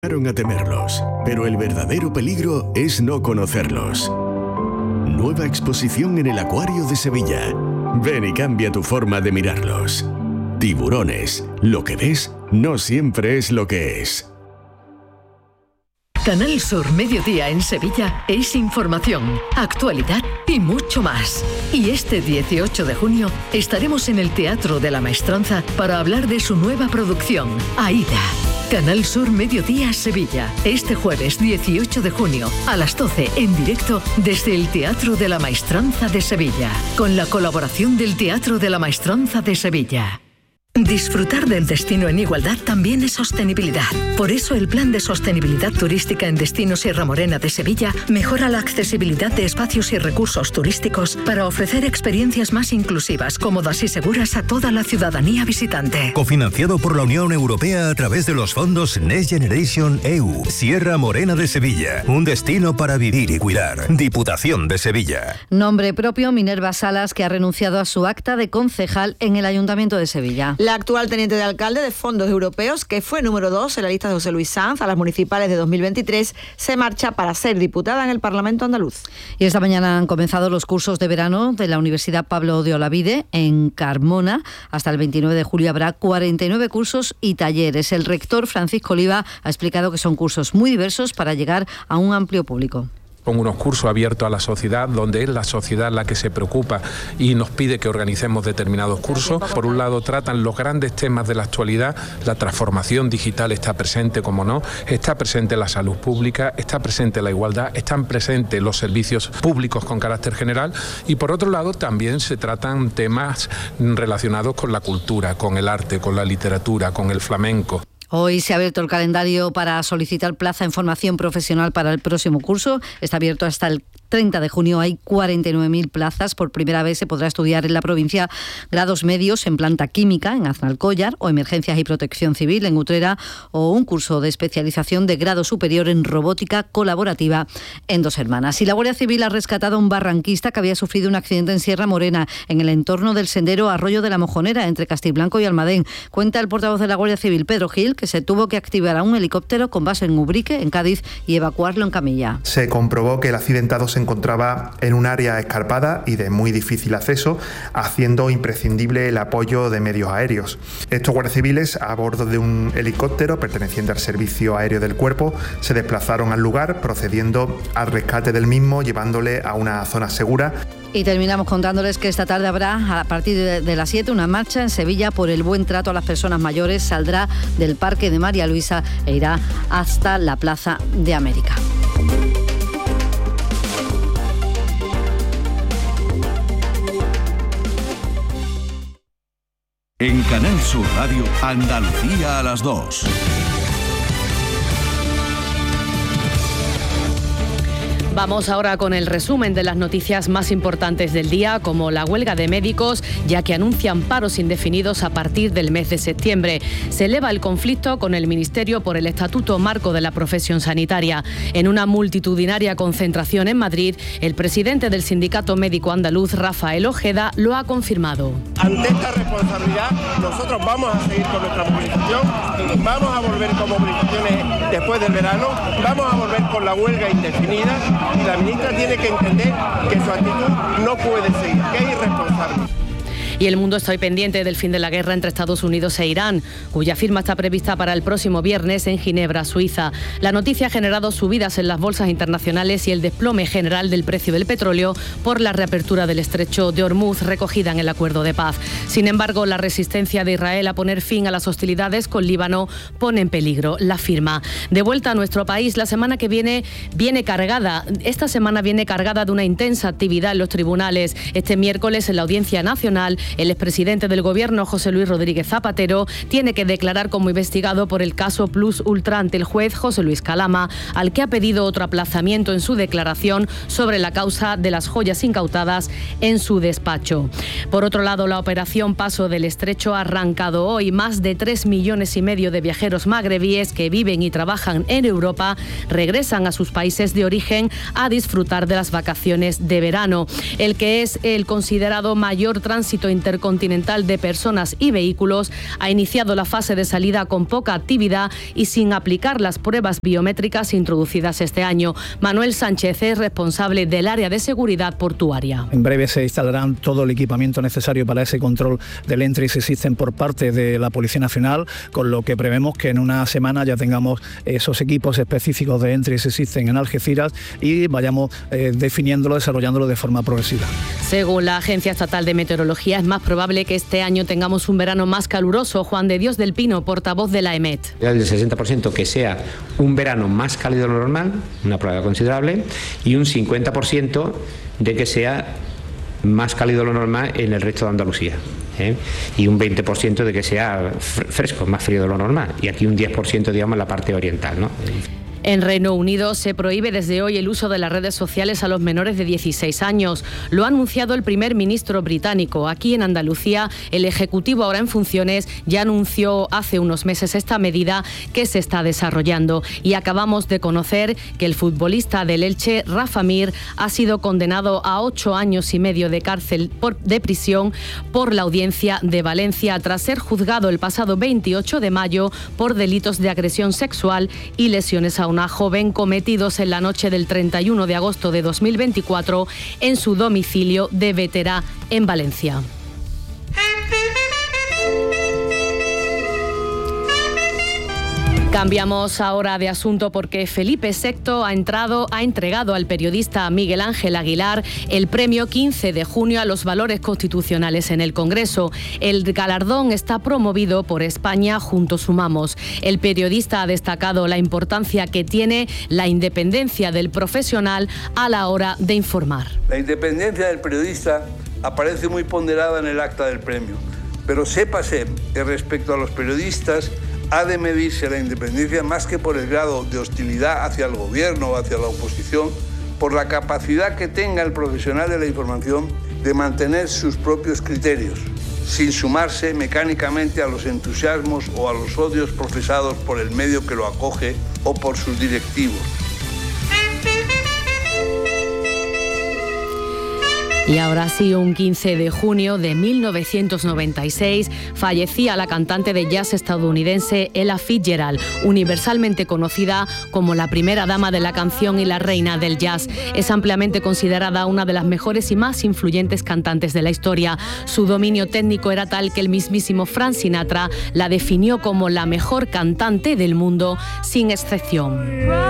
A temerlos, pero el verdadero peligro es no conocerlos. Nueva exposición en el Acuario de Sevilla. Ven y cambia tu forma de mirarlos. Tiburones. Lo que ves no siempre es lo que es. Canal Sur Mediodía en Sevilla es información, actualidad y mucho más. Y este 18 de junio estaremos en el Teatro de la Maestranza para hablar de su nueva producción, Aida. Canal Sur Mediodía Sevilla, este jueves 18 de junio a las 12 en directo desde el Teatro de la Maestranza de Sevilla, con la colaboración del Teatro de la Maestranza de Sevilla. Disfrutar del destino en igualdad también es sostenibilidad. Por eso el Plan de Sostenibilidad Turística en Destino Sierra Morena de Sevilla mejora la accesibilidad de espacios y recursos turísticos para ofrecer experiencias más inclusivas, cómodas y seguras a toda la ciudadanía visitante. Cofinanciado por la Unión Europea a través de los fondos Next Generation EU. Sierra Morena de Sevilla. Un destino para vivir y cuidar. Diputación de Sevilla. Nombre propio, Minerva Salas, que ha renunciado a su acta de concejal en el Ayuntamiento de Sevilla. La actual teniente de alcalde de fondos europeos, que fue número 2 en la lista de José Luis Sanz a las municipales de 2023, se marcha para ser diputada en el Parlamento andaluz. Y esta mañana han comenzado los cursos de verano de la Universidad Pablo de Olavide en Carmona. Hasta el 29 de julio habrá 49 cursos y talleres. El rector Francisco Oliva ha explicado que son cursos muy diversos para llegar a un amplio público. Con unos cursos abiertos a la sociedad, donde es la sociedad la que se preocupa y nos pide que organicemos determinados cursos. Por un lado tratan los grandes temas de la actualidad, la transformación digital está presente, como no, está presente la salud pública, está presente la igualdad, están presentes los servicios públicos con carácter general y por otro lado también se tratan temas relacionados con la cultura, con el arte, con la literatura, con el flamenco. Hoy se ha abierto el calendario para solicitar plaza en formación profesional para el próximo curso. Está abierto hasta el 30 de junio. Hay 49.000 plazas. Por primera vez se podrá estudiar en la provincia grados medios en planta química en Aznalcóllar o emergencias y protección civil en Utrera o un curso de especialización de grado superior en robótica colaborativa en Dos Hermanas. Y la Guardia Civil ha rescatado a un barranquista que había sufrido un accidente en Sierra Morena en el entorno del sendero Arroyo de la Mojonera entre Castiblanco y Almadén. Cuenta el portavoz de la Guardia Civil, Pedro Gil, que se tuvo que activar a un helicóptero con base en Ubrique, en Cádiz, y evacuarlo en camilla. Se comprobó que el accidentado se encontraba en un área escarpada y de muy difícil acceso, haciendo imprescindible el apoyo de medios aéreos. Estos guardias civiles, a bordo de un helicóptero perteneciente al Servicio Aéreo del Cuerpo, se desplazaron al lugar, procediendo al rescate del mismo, llevándole a una zona segura. Y terminamos contándoles que esta tarde habrá, a partir de las 7, una marcha en Sevilla por el buen trato a las personas mayores. Saldrá del Parque de María Luisa e irá hasta la Plaza de América. En Canal Sur Radio, Andalucía a las 2. Vamos ahora con el resumen de las noticias más importantes del día, como la huelga de médicos, ya que anuncian paros indefinidos a partir del mes de septiembre. Se eleva el conflicto con el Ministerio por el Estatuto Marco de la Profesión Sanitaria. En una multitudinaria concentración en Madrid, el presidente del Sindicato Médico Andaluz, Rafael Ojeda, lo ha confirmado. Ante esta responsabilidad, nosotros vamos a seguir con nuestra movilización, vamos a volver con movilizaciones después del verano, vamos a volver con la huelga indefinida. Y la ministra tiene que entender que su actitud no puede seguir, que es irresponsable. Y el mundo está hoy pendiente del fin de la guerra entre Estados Unidos e Irán, cuya firma está prevista para el próximo viernes en Ginebra, Suiza. La noticia ha generado subidas en las bolsas internacionales y el desplome general del precio del petróleo por la reapertura del estrecho de Hormuz recogida en el acuerdo de paz. Sin embargo, la resistencia de Israel a poner fin a las hostilidades con Líbano pone en peligro la firma. De vuelta a nuestro país, la semana que viene esta semana viene cargada de una intensa actividad en los tribunales. Este miércoles, en la Audiencia Nacional, el expresidente del Gobierno, José Luis Rodríguez Zapatero, tiene que declarar como investigado por el caso Plus Ultra ante el juez José Luis Calama, al que ha pedido otro aplazamiento en su declaración sobre la causa de las joyas incautadas en su despacho. Por otro lado, la operación Paso del Estrecho ha arrancado hoy. Más de 3,5 millones de viajeros magrebíes que viven y trabajan en Europa regresan a sus países de origen a disfrutar de las vacaciones de verano. El que es el considerado mayor tránsito intercontinental de personas y vehículos ha iniciado la fase de salida con poca actividad y sin aplicar las pruebas biométricas introducidas este año. Manuel Sánchez es responsable del área de seguridad portuaria. En breve se instalarán todo el equipamiento necesario para ese control del Entry-Exit System por parte de la Policía Nacional, con lo que prevemos que en una semana ya tengamos esos equipos específicos de Entry-Exit System en Algeciras y vayamos definiéndolo, desarrollándolo de forma progresiva. Según la Agencia Estatal de Meteorología, es más probable que este año tengamos un verano más caluroso. Juan de Dios del Pino, portavoz de la EMET. Del 60% que sea un verano más cálido de lo normal, una probabilidad considerable, y un 50% de que sea más cálido de lo normal en el resto de Andalucía. Y un 20% de que sea fresco, más frío de lo normal. Y aquí un 10%, digamos, en la parte oriental, ¿no? En Reino Unido se prohíbe desde hoy el uso de las redes sociales a los menores de 16 años. Lo ha anunciado el primer ministro británico. Aquí en Andalucía, el Ejecutivo ahora en funciones ya anunció hace unos meses esta medida que se está desarrollando. Y acabamos de conocer que el futbolista del Elche, Rafa Mir, ha sido condenado a 8 años y medio de cárcel de prisión por la Audiencia de Valencia tras ser juzgado el pasado 28 de mayo por delitos de agresión sexual y lesiones a una joven cometidos en la noche del 31 de agosto de 2024 en su domicilio de Veterá, en Valencia. Cambiamos ahora de asunto porque Felipe VI ha entregado al periodista Miguel Ángel Aguilar el premio 15 de junio a los valores constitucionales en el Congreso. El galardón está promovido por España Juntos Sumamos. El periodista ha destacado la importancia que tiene la independencia del profesional a la hora de informar. La independencia del periodista aparece muy ponderada en el acta del premio, pero sépase que respecto a los periodistas ha de medirse la independencia más que por el grado de hostilidad hacia el gobierno o hacia la oposición, por la capacidad que tenga el profesional de la información de mantener sus propios criterios, sin sumarse mecánicamente a los entusiasmos o a los odios profesados por el medio que lo acoge o por sus directivos. Y ahora sí, un 15 de junio de 1996 fallecía la cantante de jazz estadounidense Ella Fitzgerald, universalmente conocida como la primera dama de la canción y la reina del jazz. Es ampliamente considerada una de las mejores y más influyentes cantantes de la historia. Su dominio técnico era tal que el mismísimo Frank Sinatra la definió como la mejor cantante del mundo, sin excepción.